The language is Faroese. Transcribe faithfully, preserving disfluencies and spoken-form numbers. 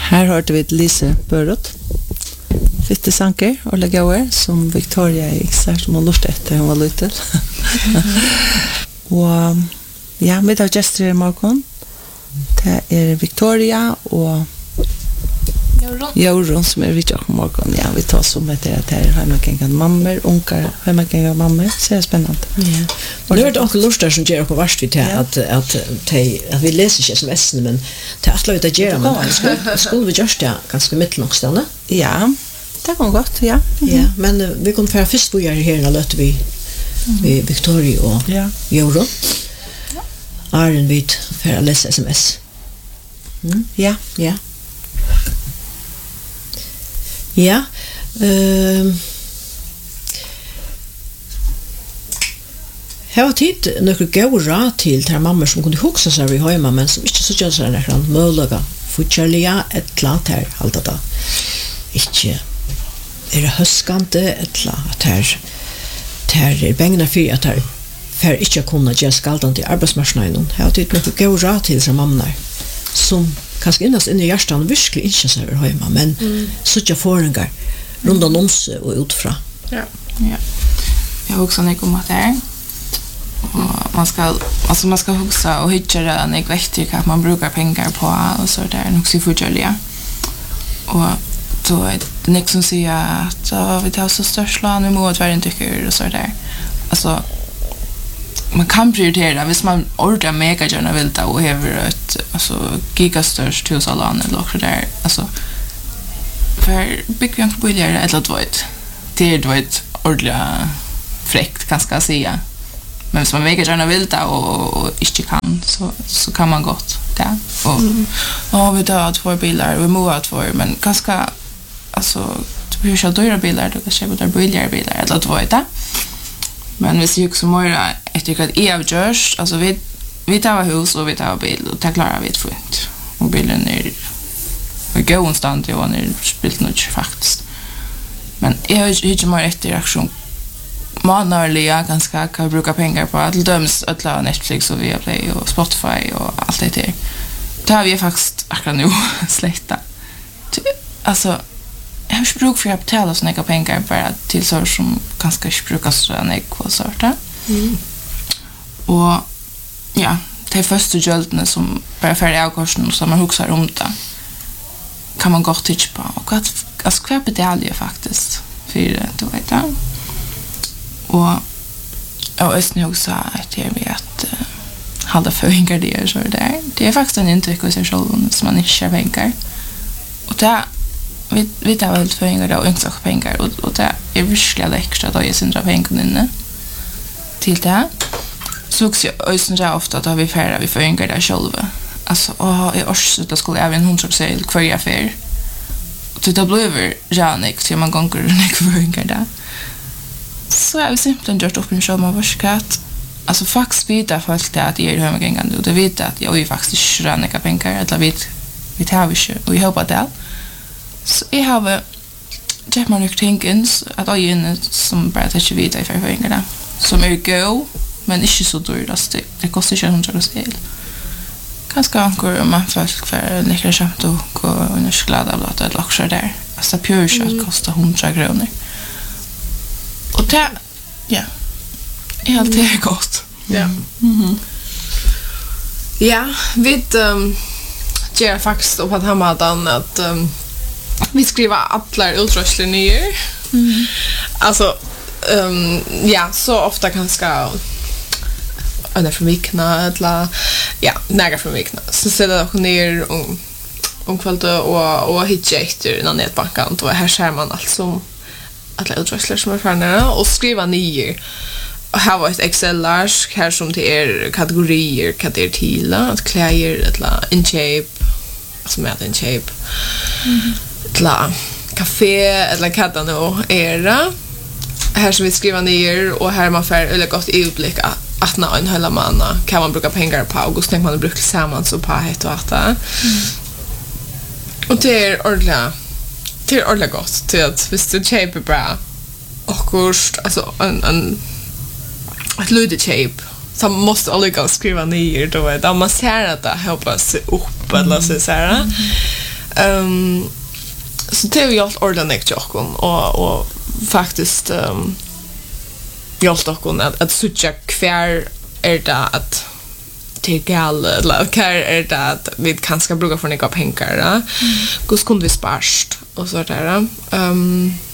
Här hörde vi Lise Børot. Fitte sanker och lägga över som Victoria gick så som hon lust efter hon var liten. Och ja, med av gäster i morgon. Det är Victoria och Jorun. Jorun som är vid i morgon. Ja, vi tar som heter att det är hemmakänga mammor, unkar, hemmakänga mammor. Så är det spännande. Ja. Nu är det också lustar som ger oss vart vid att att att att vi läser inte sms:en men det är att det gör man. Skulle vi just det ganska mittelnockstande? Ja. Det går gott, ja. Mm-hmm. Ja, men uh, vi kommer för först bo här och låter vi mm. vi Victoria och ja. Jorun. Ja. Arjen vid för att läsa sms. Mm. Ja, ja. Ja. Ehm. Har tid några goda till till mammor som kunde huxa sig vid hemma men som inte så gör så där kan möjliga futchaliga ett lat här allt det. Inte är det höskante ettla att här här är bängna för att här för inte kunna ge skaldan till arbetsmarknaden. Jag har tyckt mycket gå rätt till som mammor som kanske innas in i hjärtan verkligen inte så här hemma men mm. så jag får en gång runt om oss och utfra. Ja. Ja. Jag har också något om att det är och man ska alltså man ska huxa och hitta det en viktigt att man brukar pengar på och så där nog så förjäliga. Och så är det nästa som säger att uh, vi tar så störst lån i mot varje tycker och så där. Alltså man kan prioritera hvis man orkar mega gärna vill ta och över ett alltså gigastörst tusen lån eller så där. Alltså för big young boiler eller dvoit. Det är dvoit ordla fräckt kan ska säga. Men hvis man mega gärna vill ta och, och inte kan så så kan man gott där. Och mm. oh, vi tar två bilar vi måste två men ganska alltså du behöver ju dyra bilar då kanske det blir billigare bilar eller vad vet jag. Men vi ser ju också mer jag tycker att är just alltså vi vi tar hus och vi tar bil och tar klara vid fint. Och bilen är vi går konstant ju och är spilt något faktiskt. Men jag har ju inte mer rätt reaktion. Man har ju ganska kan bruka pengar på att döms att Netflix och Viaplay och Spotify och allt det där. Det har vi faktiskt akkurat nu släkta. Alltså jag har inte brukt för att betala så mycket pengar bara till så som ganska inte brukar så mycket och sådär. Mm. Och ja, det är första jöltene som bara färdiga avkorsen som man huxar om det kan man gott titta på. Och att alltså kvar betalar faktiskt för det, du vet det. Och jag östning också att jag vet uh, halda förhingar det så där. Det är faktiskt en intryck hos sig själv som man inte har pengar. Och det vi vi tar väl förhingar och inte pengar och, och det är verkligen extra att jag syndrar pengar inne till det. Så också östning jag ofta att vi färra vi förhingar det själva. Alltså åh jag orkar så skulle jag en hundra sale kvar i affär. Och det blir janik så man gånger nek förhingar det. Så är vi simpelt gjort upp en show med varskat. Alltså faktiskt vita folk det att är det hemgångande och det vet att jag är faktiskt inte räkna pengar eller vet vi tar vi ju och jag hoppas det. Så jag har det man nog tänkens att jag är som bara att jag vet i förhållande som är go men inte så dyrt att det det kostar ju hundra sel. Kanske ankor om man folk för läckra skämt och och en choklad av att det också där. Alltså pure shot kostar hundra kronor. Och det ja. Är allt det gott. Ja. Mhm. Ja, vi um, ger faktiskt upp att hemmadan att um, vi skriver alla utrustningar ner. Mm. Alltså um, ja, så ofta kanske under från vikna eller ja, några från vikna. Så sätter jag ner om om kvällen och och hittar efter någon nätbanken och här ser man alltså alla utrustningar som är färdiga och skriva ner. Och här var ett Excel-ark här som det är kategorier, vad det är till, att kläder, eller in shape, alltså med in shape, mm. eller kafé, eller vad det nu är. Här som vi skriver ner och här man får eller gott utblick att när en hela man kan man bruka pengar på och så man brukar samman så på ett och att. Mm. Och det är ordentligt, det är ordentligt gott till att hvis du köper bra och kurs, alltså en, en ett ludigt shape så man måste aldrig skriva ner då vet man ser att det hoppas upp eller så så här. ehm så det har gjort ordentligt jockon och och faktiskt ehm gjort jockon att att söka kvar är det att till gal eller kvar är det att vi kanske ska bruka för några pengar. Hur skulle vi sparst och så där. Ehm